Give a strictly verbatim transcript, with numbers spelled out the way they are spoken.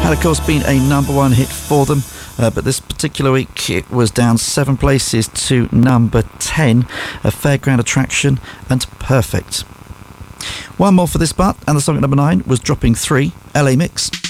Had, of course, been a number one hit for them, uh, but this particular week it was down seven places to number ten, a Fairground Attraction and Perfect. One more for this part, and the song at number nine was dropping three, L A Mix.